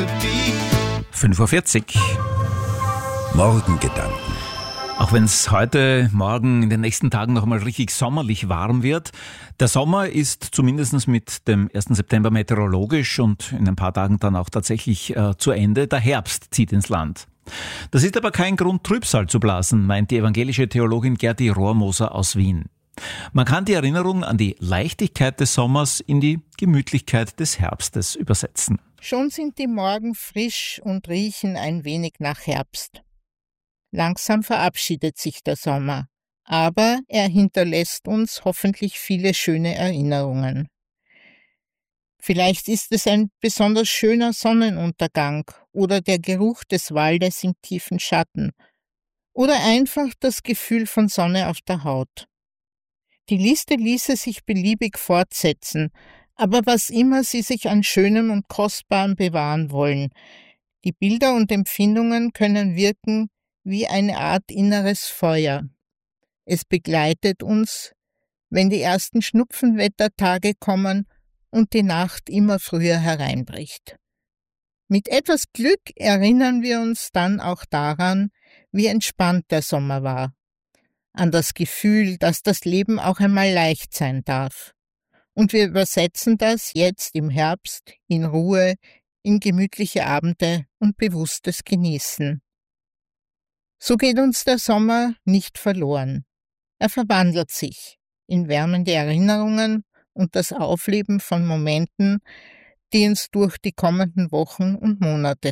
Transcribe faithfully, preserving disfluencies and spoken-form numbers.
fünf Uhr vierzig. Morgengedanken. Auch wenn es heute, morgen, in den nächsten Tagen noch mal richtig sommerlich warm wird, der Sommer ist zumindest mit dem ersten September meteorologisch und in ein paar Tagen dann auch tatsächlich äh, zu Ende. Der Herbst zieht ins Land. Das ist aber kein Grund, Trübsal zu blasen, meint die evangelische Theologin Gerti Rohrmoser aus Wien. Man kann die Erinnerung an die Leichtigkeit des Sommers in die Gemütlichkeit des Herbstes übersetzen. Schon sind die Morgen frisch und riechen ein wenig nach Herbst. Langsam verabschiedet sich der Sommer, aber er hinterlässt uns hoffentlich viele schöne Erinnerungen. Vielleicht ist es ein besonders schöner Sonnenuntergang oder der Geruch des Waldes im tiefen Schatten oder einfach das Gefühl von Sonne auf der Haut. Die Liste ließe sich beliebig fortsetzen, aber was immer Sie sich an Schönem und Kostbarem bewahren wollen, die Bilder und Empfindungen können wirken wie eine Art inneres Feuer. Es begleitet uns, wenn die ersten Schnupfenwettertage kommen und die Nacht immer früher hereinbricht. Mit etwas Glück erinnern wir uns dann auch daran, wie entspannt der Sommer war, an das Gefühl, dass das Leben auch einmal leicht sein darf. Und wir übersetzen das jetzt im Herbst in Ruhe, in gemütliche Abende und bewusstes Genießen. So geht uns der Sommer nicht verloren. Er verwandelt sich in wärmende Erinnerungen und das Aufleben von Momenten, die uns durch die kommenden Wochen und Monate